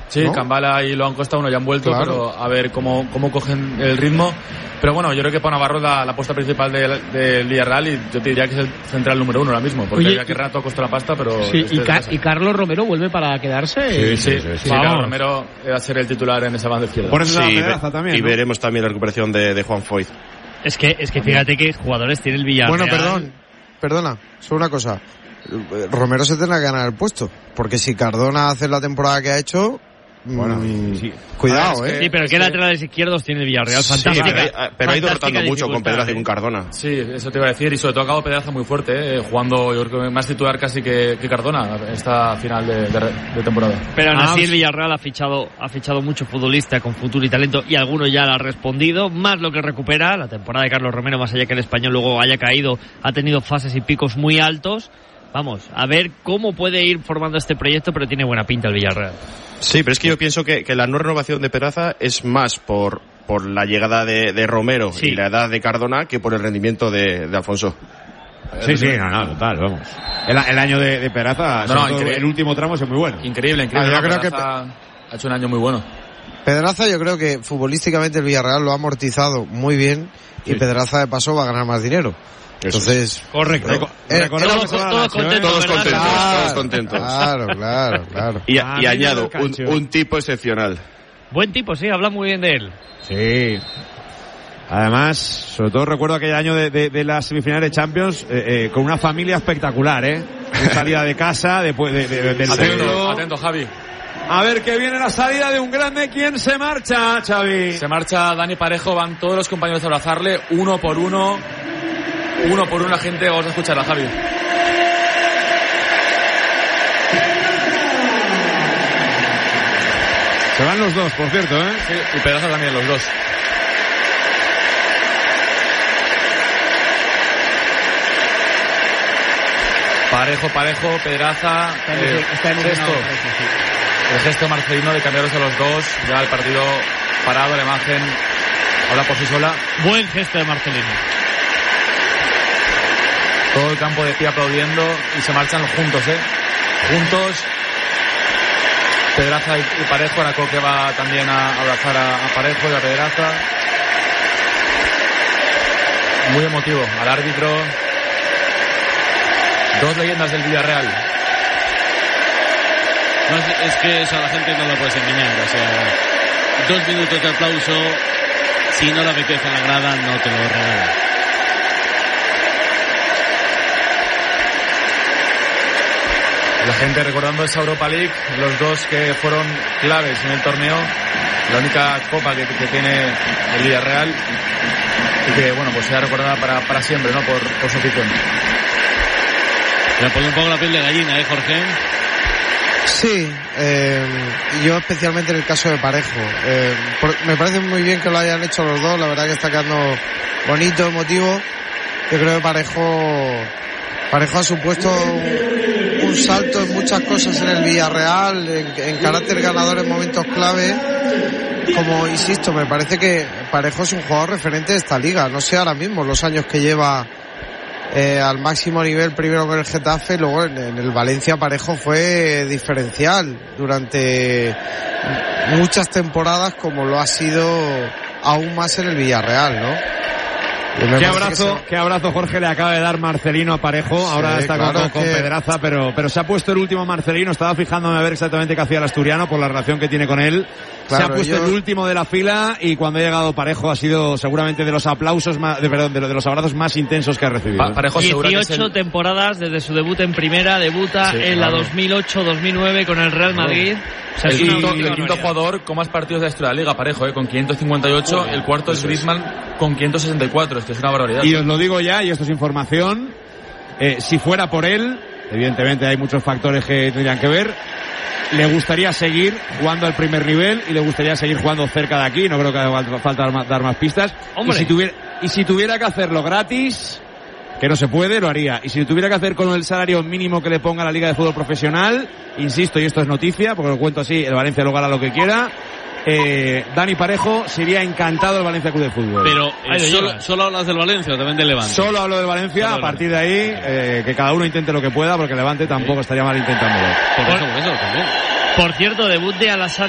Sí, ¿no? Cambala y Loan Costa, ya han vuelto, claro. Pero a ver cómo cogen el ritmo. Pero bueno, yo creo que Pau Navarro es la apuesta principal del Villarreal y yo te diría que es el central número 1 ahora mismo, porque ya que rato costó la pasta, pero... Sí, y Carlos Romero vuelve para quedarse. Sí, Carlos Romero va a ser el titular en esa banda izquierda. Por eso también, y veremos también la recuperación de Juan Foyt. Es que fíjate que jugadores tiene el Villarreal. Bueno, perdona, solo una cosa. Romero se tendrá que ganar el puesto, porque si Cardona hace la temporada que ha hecho... Bueno, sí. Cuidado, Sí, pero ¿qué laterales izquierdos tiene el Villarreal? Fantástica. Pero ha ido rotando mucho con Pedraza y con Cardona. Sí, eso te iba a decir. Y sobre todo ha acabado Pedraza muy fuerte, jugando yo creo que más titular casi que Cardona esta final de temporada. Pero aún así el Villarreal ha fichado mucho futbolista con futuro y talento, y algunos ya le han respondido, más lo que recupera. La temporada de Carlos Romero, más allá que el Español luego haya caído, ha tenido fases y picos muy altos. Vamos, a ver cómo puede ir formando este proyecto, pero tiene buena pinta el Villarreal. Sí, pero es que yo pienso que la no renovación de Pedraza es más por la llegada de Romero y la edad de Cardona que por el rendimiento de Alfonso. Sí, total, vamos. El año de Pedraza, el último tramo es muy bueno. Increíble. Yo creo que ha hecho un año muy bueno. Pedraza, yo creo que futbolísticamente el Villarreal lo ha amortizado muy bien y Pedraza de paso va a ganar más dinero. Entonces, correcto. Todos contentos. Claro. Y añado, un tipo excepcional. Buen tipo, sí, habla muy bien de él. Sí. Además, sobre todo recuerdo aquel año de las semifinales de Champions, con una familia espectacular, salida de casa, después del Atento, Javi. A ver que viene la salida de un grande. ¿Quién se marcha, Xavi? Se marcha Dani Parejo, van todos los compañeros a abrazarle, uno por uno la gente. Vamos a escuchar a Javi. Se van los dos, por cierto, Sí, y Pedraza también, los dos. Parejo, Pedraza, el gesto Marcelino de cambiarlos a los dos, ya el partido parado, la imagen habla por sí sola. Buen gesto de Marcelino. Todo el campo de pie aplaudiendo y se marchan juntos, juntos. Pedraza y Parejo, ahora Coque va también a abrazar a Parejo y a Pedraza. Muy emotivo, al árbitro. Dos leyendas del Villarreal. No, es que eso a la gente no lo puedes engañar, o sea, 2 minutos de aplauso, si no le apetece en la grada, no te lo regala. La gente recordando esa Europa League, los dos que fueron claves en el torneo, la única copa que tiene el Villarreal y que, bueno, pues será recordada para siempre, ¿no? Por su afición. Le pone un poco la piel de gallina, Jorge. Sí, yo especialmente en el caso de Parejo. Me parece muy bien que lo hayan hecho los dos, la verdad que está quedando bonito, emotivo. Yo creo que Parejo ha supuesto un salto en muchas cosas en el Villarreal, en carácter ganador en momentos clave. Como insisto, me parece que Parejo es un jugador referente de esta liga. No sé ahora mismo los años que lleva al máximo nivel, primero con el Getafe, luego en el Valencia. Parejo fue diferencial durante muchas temporadas, como lo ha sido aún más en el Villarreal, ¿no? Qué abrazo Jorge le acaba de dar Marcelino a Parejo. Ahora está con Pedraza, pero se ha puesto el último Marcelino. Estaba fijándome a ver exactamente qué hacía el asturiano por la relación que tiene con él. Claro, se ha puesto el último de la fila y cuando ha llegado Parejo ha sido seguramente de los aplausos de los abrazos más intensos que ha recibido. Parejo 18 temporadas desde su debut en primera, debuta en la 2008-2009 con el Real Madrid. O sea, el quinto jugador con más partidos de la historia de la Liga, Parejo, con 558, el cuarto es Griezmann con 564, esto es una barbaridad. Y os lo digo ya, y esto es información, si fuera por él, evidentemente hay muchos factores que tendrían que ver, le gustaría seguir jugando al primer nivel y le gustaría seguir jugando cerca de aquí, no creo que haga falta dar más pistas. Y si tuviera que hacerlo gratis, que no se puede, lo haría. Y si tuviera que hacer con el salario mínimo que le ponga la Liga de Fútbol Profesional, insisto, y esto es noticia, porque lo cuento así, el Valencia luego hará lo que quiera, Dani Parejo sería encantado del Valencia Club de Fútbol. Pero solo hablas del Valencia o también del Levante. Solo hablo del Valencia, a partir de ahí que cada uno intente lo que pueda, porque el Levante tampoco estaría mal intentándolo. Por eso también. Por cierto, debut de Alassane